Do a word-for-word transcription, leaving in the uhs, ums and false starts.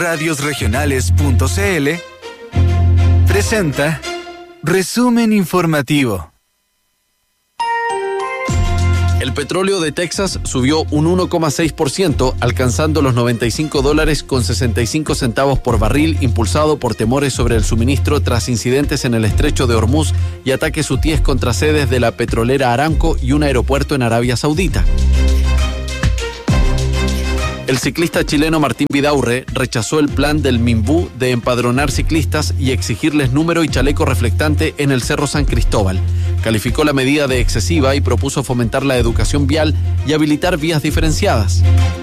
radios regionales punto c l presenta Resumen Informativo. El petróleo de Texas subió un uno coma seis por ciento, alcanzando los noventa y cinco dólares con sesenta y cinco centavos por barril, impulsado por temores sobre el suministro tras incidentes en el estrecho de Hormuz y ataques hutíes contra sedes de la petrolera Aramco y un aeropuerto en Arabia Saudita. El ciclista chileno Martín Vidaurre rechazó el plan del Minbú de empadronar ciclistas y exigirles número y chaleco reflectante en el Cerro San Cristóbal. Calificó la medida de excesiva y propuso fomentar la educación vial y habilitar vías diferenciadas.